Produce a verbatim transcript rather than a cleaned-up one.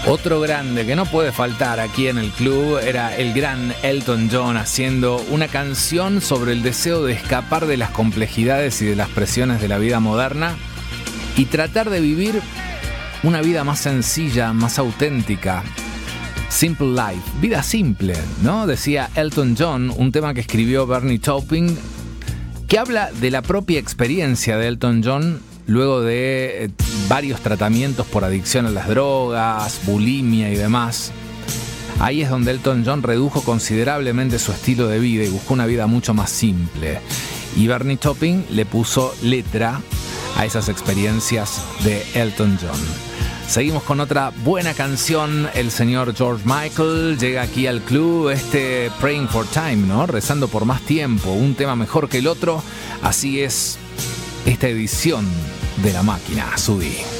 Otro grande que no puede faltar aquí en el club era el gran Elton John haciendo una canción sobre el deseo de escapar de las complejidades y de las presiones de la vida moderna y tratar de vivir una vida más sencilla, más auténtica. Simple life, vida simple, ¿no? Decía Elton John, un tema que escribió Bernie Taupin, que habla de la propia experiencia de Elton John luego de eh, varios tratamientos por adicción a las drogas, bulimia y demás. Ahí es donde Elton John redujo considerablemente su estilo de vida y buscó una vida mucho más simple. Y Bernie Taupin le puso letra a esas experiencias de Elton John. Seguimos con otra buena canción. El señor George Michael llega aquí al club, este Praying for Time, ¿no? Rezando por más tiempo, un tema mejor que el otro. Así es esta edición de La Máquina. Subí.